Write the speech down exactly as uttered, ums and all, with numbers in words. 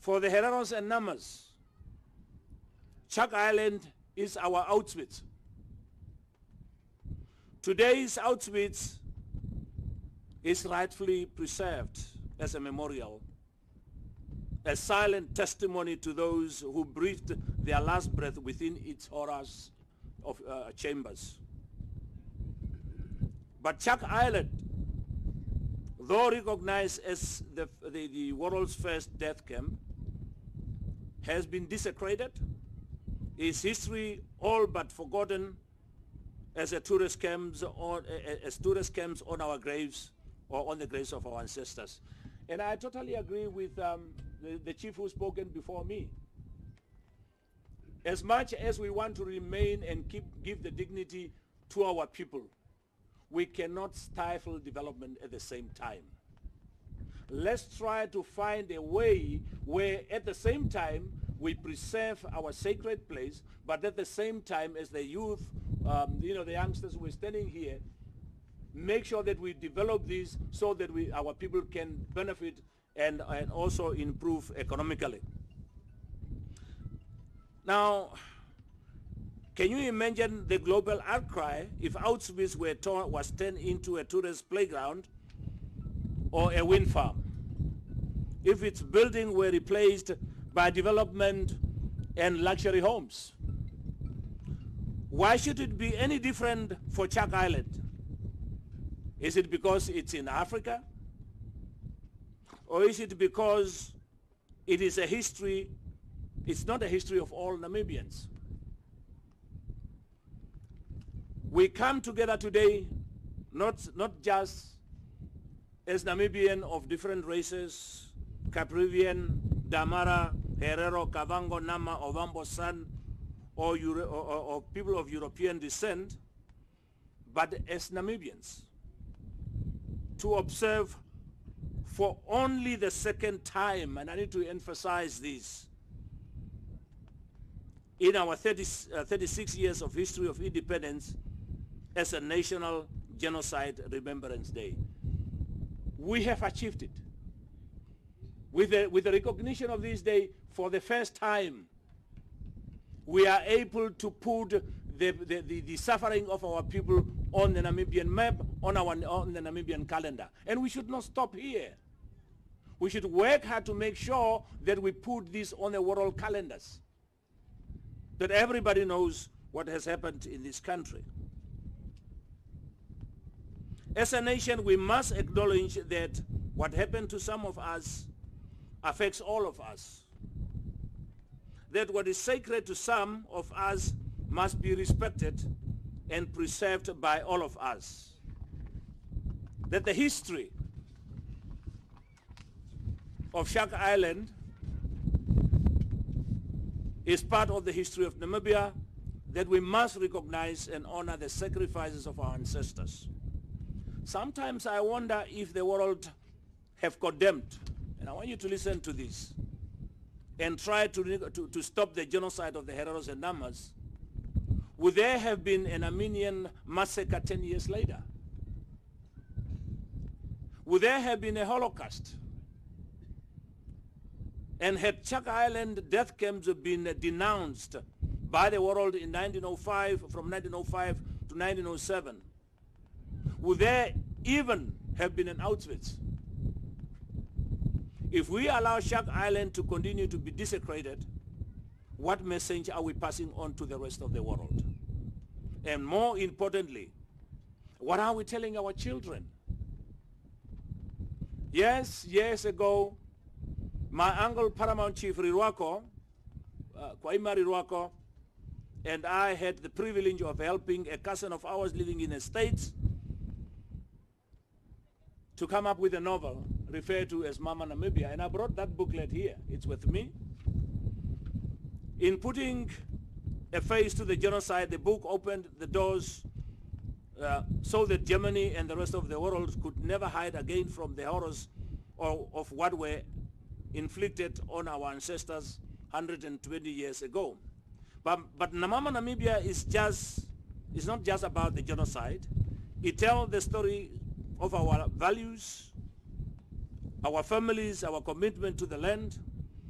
For the Hereros and Namas, Chuck Island is our Auschwitz. Today's Auschwitz is rightfully preserved as a memorial, a silent testimony to those who breathed their last breath within its horrors of uh, chambers. But Chuck Island, though recognized as the, the, the world's first death camp, has been desecrated, its history all but forgotten as a tourist camps on, as tourist camps on our graves or on the graves of our ancestors. And I totally agree with um, the, the chief who spoken before me. As much as we want to remain and keep, give the dignity to our people, we cannot stifle development at the same time. Let's try to find a way where at the same time we preserve our sacred place, but at the same time as the youth, um, you know, the youngsters who are standing here, make sure that we develop these so that we, our people can benefit and, and also improve economically. Now, can you imagine the global outcry if Auschwitz were torn, was turned into a tourist playground or a wind farm? If its buildings were replaced by development and luxury homes? Why should it be any different for Chuck Island? Is it because it's in Africa? Or is it because it is a history, it's not a history of all Namibians? We come together today not, not just as Namibian of different races, Caprivian, Damara, Herero, Kavango, Nama, Ovambo, San, or, Euro or, or, or people of European descent, but as Namibians, to observe for only the second time, and I need to emphasize this, in our thirty, uh, thirty-six years of history of independence as a National Genocide Remembrance Day. We have achieved it. With the, with the recognition of this day, for the first time, we are able to put the, the, the, the suffering of our people on the Namibian map, on, our, on the Namibian calendar. And we should not stop here. We should work hard to make sure that we put this on the world calendars, that everybody knows what has happened in this country. As a nation, we must acknowledge that what happened to some of us affects all of us. That what is sacred to some of us must be respected and preserved by all of us. That the history of Chuck Island is part of the history of Namibia, that we must recognize and honor the sacrifices of our ancestors. Sometimes I wonder if the world have condemned, and I want you to listen to this, and try to, to, to stop the genocide of the Hereros and Namas, would there have been an Armenian massacre ten years later? Would there have been a Holocaust? And had Chuck Island death camps been denounced by the world in nineteen oh five, from nineteen oh five to nineteen oh seven, would there even have been an Auschwitz? If we allow Chuck Island to continue to be desecrated, what message are we passing on to the rest of the world? And more importantly, what are we telling our children? Yes, years ago, my uncle Paramount Chief Riruako, uh, Kwaima Riruako, and I had the privilege of helping a cousin of ours living in the States to come up with a novel referred to as Mama Namibia, and I brought that booklet here. It's with me. In putting a face to the genocide, the book opened the doors uh, so that Germany and the rest of the world could never hide again from the horrors of, of what were inflicted on our ancestors one hundred twenty years ago. But, but Mama Namibia is just, it's not just about the genocide. It tells the story of our values, our families, our commitment to the land,